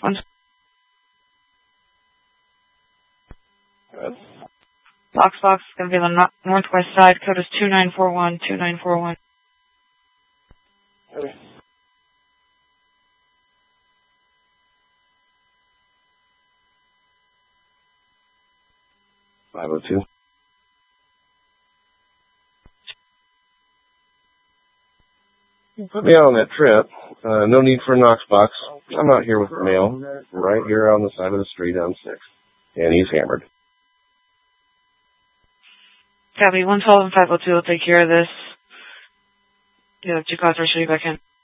Good. Box is going to be on the northwest side. Code is 2941, 2941. Okay. (502). You put me out on that trip. No need for a Knox box. I'm out here with the mail, right here on the side of the street on 6th. And he's hammered. Copy, 112 and 502 will take care of this. You have 2 cars, I'll show you back in.